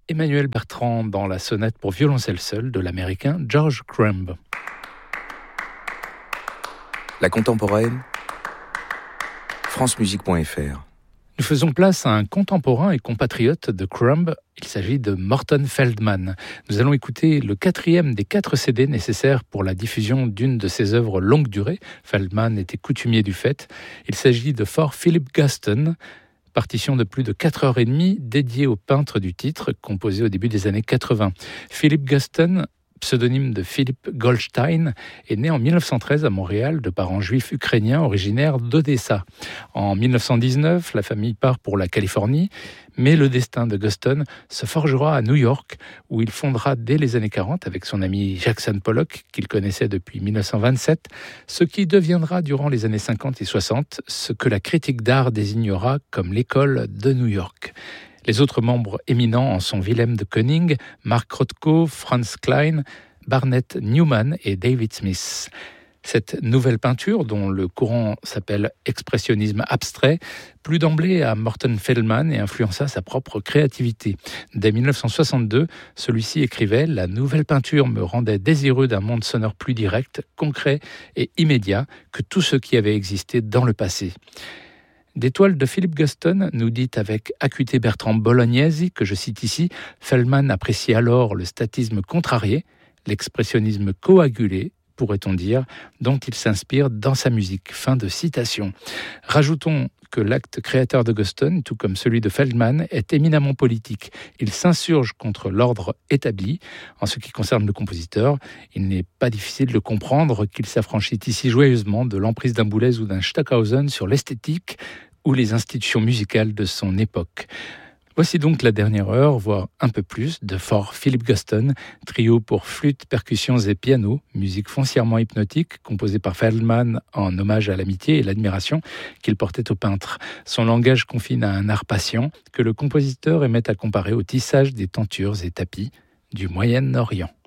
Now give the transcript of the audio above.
Emmanuel Bertrand dans la sonate pour violoncelle seul de l'américain George Crumb. La contemporaine, francemusique.fr. Nous faisons place à un contemporain et compatriote de Crumb. Il s'agit de Morton Feldman. Nous allons écouter le 4e des 4 CD nécessaires pour la diffusion d'une de ses œuvres longue durée. Feldman était coutumier du fait. Il s'agit de For Philip Guston, partition de plus de 4h30 dédiée au peintre du titre, composé au début des années 80. Philip Guston, pseudonyme de Philip Goldstein, est né en 1913 à Montréal de parents juifs ukrainiens originaires d'Odessa. En 1919, la famille part pour la Californie, mais le destin de Guston se forgera à New York, où il fondera dès les années 40, avec son ami Jackson Pollock, qu'il connaissait depuis 1927, ce qui deviendra durant les années 50 et 60 ce que la critique d'art désignera comme l'école de New York. Les autres membres éminents en sont Wilhelm de Kooning, Mark Rothko, Franz Klein, Barnett Newman et David Smith. Cette nouvelle peinture, dont le courant s'appelle expressionnisme abstrait, plut d'emblée à Morton Feldman et influença sa propre créativité. Dès 1962, celui-ci écrivait « La nouvelle peinture me rendait désireux d'un monde sonore plus direct, concret et immédiat que tout ce qui avait existé dans le passé ». Des toiles de Philip Guston, nous dit avec acuité Bertrand Bolognesi, que je cite ici, Feldman appréciait alors le statisme contrarié, l'expressionnisme coagulé, pourrait-on dire, dont il s'inspire dans sa musique. Fin de citation. Rajoutons que l'acte créateur de Guston, tout comme celui de Feldman, est éminemment politique. Il s'insurge contre l'ordre établi. En ce qui concerne le compositeur, il n'est pas difficile de comprendre qu'il s'affranchit ici joyeusement de l'emprise d'un Boulez ou d'un Stockhausen sur l'esthétique ou les institutions musicales de son époque. Voici donc la dernière heure, voire un peu plus, de For Philip Guston, trio pour flûte, percussions et piano, musique foncièrement hypnotique, composée par Feldman en hommage à l'amitié et l'admiration qu'il portait au peintre. Son langage confine à un art patient que le compositeur aimait à comparer au tissage des tentures et tapis du Moyen-Orient.